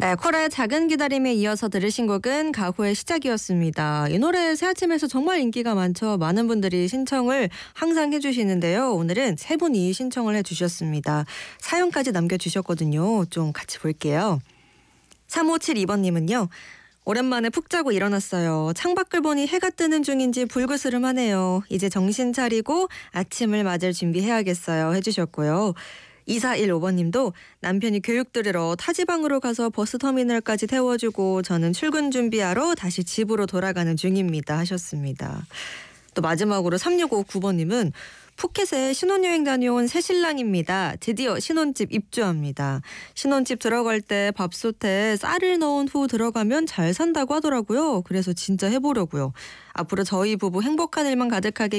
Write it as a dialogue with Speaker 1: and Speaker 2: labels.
Speaker 1: 네, 콜의 작은 기다림에 이어서 들으신 곡은 가호의 시작이었습니다. 이 노래 새아침에서 정말 인기가 많죠. 많은 분들이 신청을 항상 해주시는데요. 오늘은 세 분이 신청을 해주셨습니다. 사연까지 남겨주셨거든요. 좀 같이 볼게요. 3572번님은요. 오랜만에 푹 자고 일어났어요. 창밖을 보니 해가 뜨는 중인지 불그스름하네요. 이제 정신 차리고 아침을 맞을 준비해야겠어요. 해주셨고요. 2415번님도 남편이 교육 들으러 타지방으로 가서 버스터미널까지 태워주고 저는 출근 준비하러 다시 집으로 돌아가는 중입니다. 하셨습니다. 또 마지막으로 3659번님은 푸켓에 신혼여행 다녀온 새신랑입니다. 드디어 신혼집 입주합니다. 신혼집 들어갈 때 밥솥에 쌀을 넣은 후 들어가면 잘 산다고 하더라고요. 그래서 진짜 해보려고요. 앞으로 저희 부부 행복한 일만 가득하게